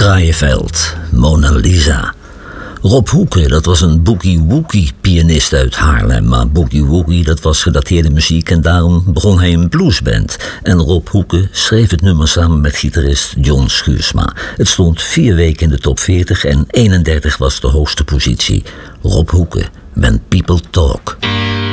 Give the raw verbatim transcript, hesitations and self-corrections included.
Kraaienveld, Mona Lisa. Rob Hoeke, dat was een boogie-woogie-pianist uit Haarlem. Maar boogie-woogie, dat was gedateerde muziek en daarom begon hij een bluesband. En Rob Hoeke schreef het nummer samen met gitarist John Schuursma. Het stond vier weken in de top veertig en eenendertig was de hoogste positie. Rob Hoeke, When People Talk.